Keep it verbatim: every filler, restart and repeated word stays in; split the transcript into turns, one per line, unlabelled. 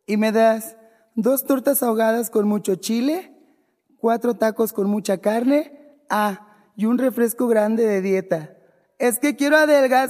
Y me das dos tortas ahogadas con mucho chile, cuatro tacos con mucha carne, ah, y un refresco grande de dieta. Es que quiero adelgazar.